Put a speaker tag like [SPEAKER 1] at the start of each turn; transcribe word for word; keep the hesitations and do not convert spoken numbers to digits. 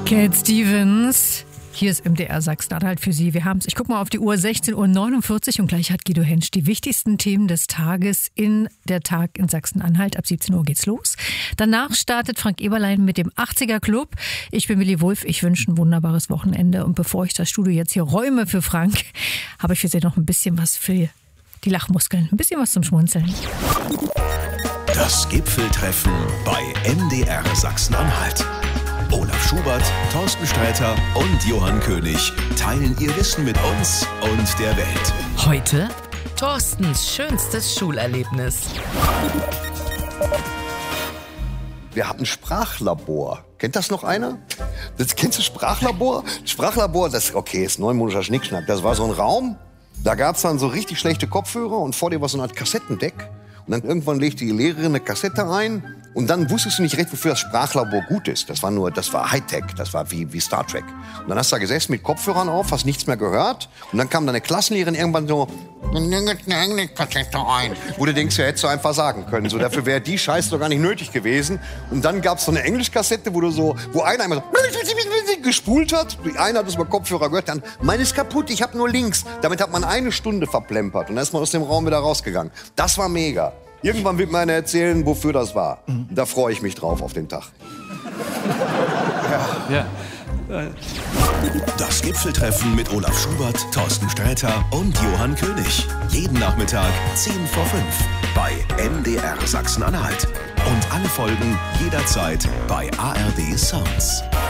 [SPEAKER 1] Cat Stevens. Hier ist M D R Sachsen-Anhalt für Sie. Wir haben es, ich gucke mal auf die Uhr, sechzehn Uhr neunundvierzig und gleich hat Guido Hensch die wichtigsten Themen des Tages in der Tag in Sachsen-Anhalt. Ab siebzehn Uhr geht's los. Danach startet Frank Eberlein mit dem achtziger Club. Ich bin Willi Wulff, ich wünsche ein wunderbares Wochenende. Und bevor ich das Studio jetzt hier räume für Frank, habe ich für Sie noch ein bisschen was für die Lachmuskeln. Ein bisschen was zum Schmunzeln.
[SPEAKER 2] Das Gipfeltreffen bei M D R Sachsen-Anhalt. Olaf Schubert, Thorsten Sträter und Johann König teilen ihr Wissen mit uns und der Welt.
[SPEAKER 3] Heute Thorstens schönstes Schulerlebnis.
[SPEAKER 4] Wir hatten Sprachlabor. Kennt das noch einer? Das, kennst du Sprachlabor? Sprachlabor, das okay, ist neumodischer Schnickschnack. Das war so ein Raum, da gab es dann so richtig schlechte Kopfhörer und vor dir war so eine Art Kassettendeck. Und dann irgendwann legte die Lehrerin eine Kassette ein und dann wusstest du nicht recht, wofür das Sprachlabor gut ist. Das war nur, das war Hightech, das war wie, wie Star Trek. Und dann hast du da gesessen mit Kopfhörern auf, hast nichts mehr gehört. Und dann kam deine Klassenlehrerin irgendwann so, eine Kassette ein. Wo du denkst, ja, hättest du einfach sagen können. So, dafür wäre die Scheiße doch gar nicht nötig gewesen. Und dann gab es so eine Englischkassette, wo du so, wo einer immer so gespult hat. Einer hat das über Kopfhörer gehört, dann, meine ist kaputt, ich habe nur links. Damit hat man eine Stunde verplempert und dann ist man aus dem Raum wieder rausgegangen. Das war mega. Irgendwann wird mir einer erzählen, wofür das war. Mhm. Da freue ich mich drauf auf den Tag.
[SPEAKER 2] Ja. Ja. Das Gipfeltreffen mit Olaf Schubert, Thorsten Sträter und Johann König. Jeden Nachmittag zehn vor fünf bei M D R Sachsen-Anhalt. Und alle Folgen jederzeit bei A R D Sounds.